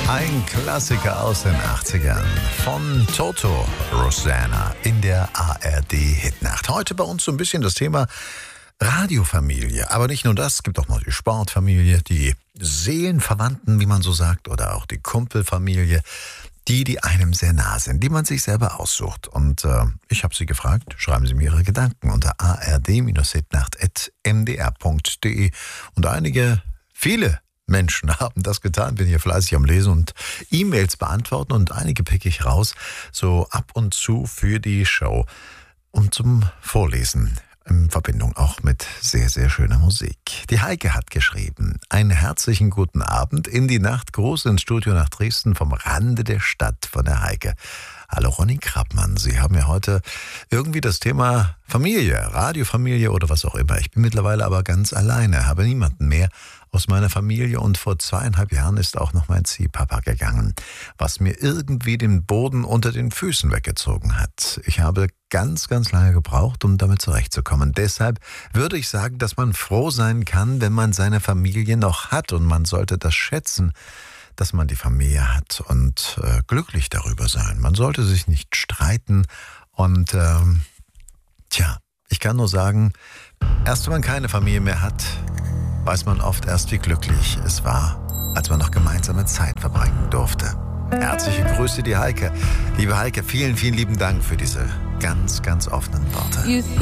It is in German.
Ein Klassiker aus den 80ern von Toto, Rosanna in der ARD-Hitnacht. Heute bei uns so ein bisschen das Thema Radiofamilie. Aber nicht nur das, es gibt auch noch die Sportfamilie, die Seelenverwandten, wie man so sagt, oder auch die Kumpelfamilie, die einem sehr nah sind, die man sich selber aussucht. Und ich habe Sie gefragt, schreiben Sie mir Ihre Gedanken unter ard-hitnacht@mdr.de. Und viele Menschen haben das getan, bin hier fleißig am Lesen und E-Mails beantworten und einige picke ich raus, so ab und zu für die Show und zum Vorlesen. In Verbindung auch mit sehr, sehr schöner Musik. Die Heike hat geschrieben: Einen herzlichen guten Abend in die Nacht. Gruß ins Studio nach Dresden vom Rande der Stadt von der Heike. Hallo Ronny Krappmann, Sie haben ja heute irgendwie das Thema Familie, Radiofamilie oder was auch immer. Ich bin mittlerweile aber ganz alleine, habe niemanden mehr aus meiner Familie und vor 2,5 Jahren ist auch noch mein Ziehpapa gegangen, was mir irgendwie den Boden unter den Füßen weggezogen hat. Ich habe ganz, ganz lange gebraucht, um damit zurechtzukommen. Deshalb würde ich sagen, dass man froh sein kann, wenn man seine Familie noch hat und man sollte das schätzen, dass man die Familie hat und glücklich darüber sein. Man sollte sich nicht streiten und ich kann nur sagen, erst wenn man keine Familie mehr hat, weiß man oft erst, wie glücklich es war, als man noch gemeinsame Zeit verbringen durfte. Herzliche Grüße, die Heike. Liebe Heike, vielen, vielen lieben Dank für diese ganz, ganz offenen Worte.